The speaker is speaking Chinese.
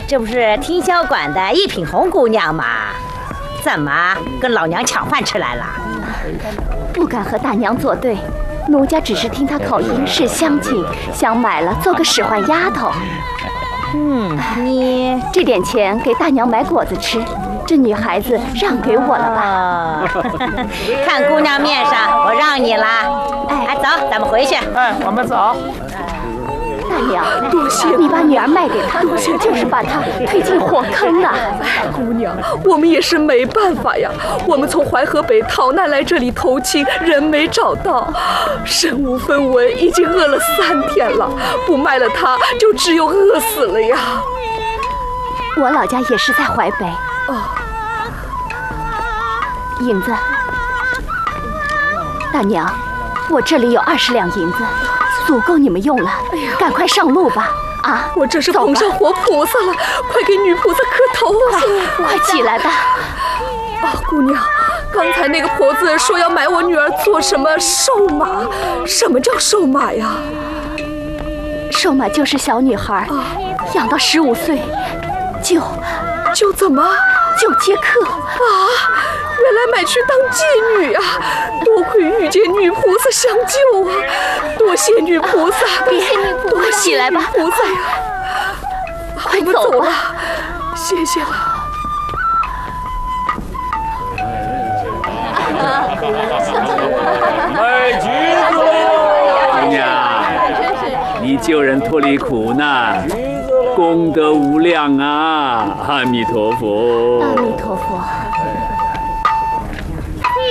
这不是听销馆的一品红姑娘吗？怎么跟老娘抢饭吃来了？ 不敢和大娘作对，奴家只是听她口音是乡亲，想买了做个使唤丫头。你这点钱给大娘买果子吃，这女孩子让给我了吧？ 看姑娘面上，我让你了。哎，走，咱们回去。 哎，我们走。 大娘，多谢你把女儿卖给他，就是把她推进火坑了。 姑娘，我们也是没办法呀。我们从淮河北逃难来这里投亲，人没找到，身无分文，已经饿了3天了。不卖了她，就只有饿死了呀。 我老家也是在淮北。银子，大娘，我这里有20两银子。足够你们用了，赶快上路吧！啊， 我这是捧上活菩萨了，快给女菩萨磕头啊！ 快起来吧！ 姑娘，刚才那个婆子说要买我女儿做什么瘦马？什么叫瘦马呀？ 瘦马就是小女孩，养到15岁就怎么？ 就接客原来买去当妓女啊！多亏遇见女菩萨相救啊！多谢女菩萨！ 快起来吧， 菩萨呀！ 快走吧， 谢谢了。 卖橘子喽！姑娘，你救人脱离苦难，功德无量啊！阿弥陀佛！ 阿弥陀佛。